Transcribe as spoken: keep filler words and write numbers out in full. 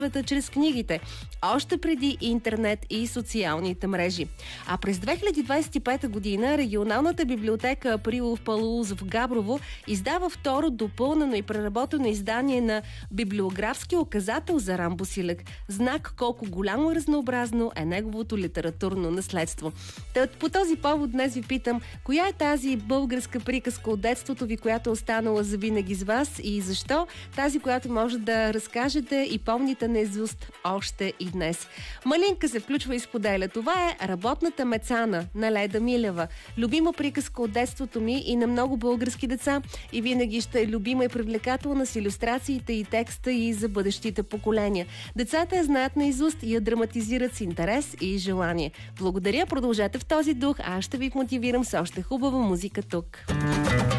чрез книгите, още преди интернет и социалните мрежи. А през две хиляди двадесет и пета година регионалната библиотека Априлов Палаус в Габрово издава второ допълнено и преработено издание на библиографски указател за Рамбо Силек. Знак колко голямо и разнообразно е неговото литературно наследство. Тът по този повод днес ви питам, коя е тази българска приказка от детството ви, която е останала завинаги с вас и защо? Тази, която може да разкажете и помните наизуст още и днес. Малинка се включва и споделя. Това е Работната мецана на Леда Милева. Любима приказка от детството ми и на много български деца и винаги ще е любима и привлекателна с илюстрациите и текста и за бъдещите поколения. Децата я знаят наизуст и я драматизират с интерес и желание. Благодаря, продължете в този дух, а аз ще ви мотивирам с още хубава музика тук.